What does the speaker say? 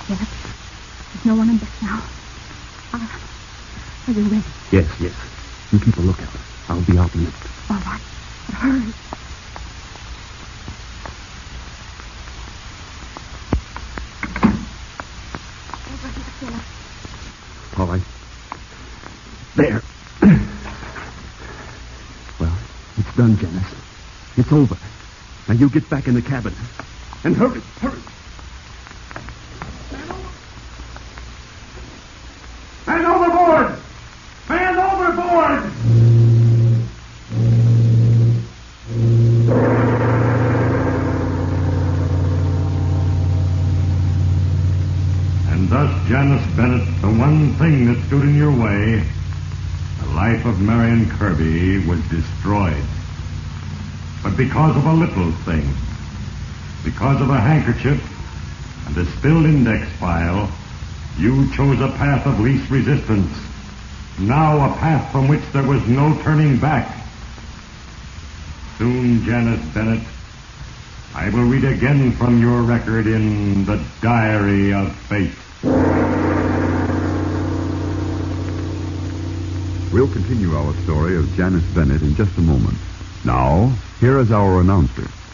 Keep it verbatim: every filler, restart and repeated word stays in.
Yes. There's no one in deck now. Are, are you ready? Yes, yes. You keep a lookout. I'll be out in it. All right. But hurry. Over here, Philip. All right. There. Well, it's done, Janice. It's over. Now you get back in the cabin. And hurry, hurry. Man overboard! Man overboard! And thus, Janice Bennett, the one thing that stood in your way, the life of Marion Kirby, was destroyed. But because of a little thing, because of a handkerchief and a spilled index file, you chose a path of least resistance. Now a path from which there was no turning back. Soon, Janice Bennett, I will read again from your record in the Diary of Fate. We'll continue our story of Janice Bennett in just a moment. Now, here is our announcer.